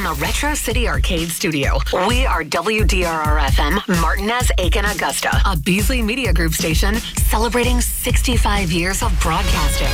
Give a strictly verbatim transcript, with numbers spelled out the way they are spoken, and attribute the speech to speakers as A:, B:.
A: a Retro City Arcade studio. We are W D R R F M, Martinez, Aiken, Augusta, a Beasley Media Group station celebrating sixty-five years of broadcasting.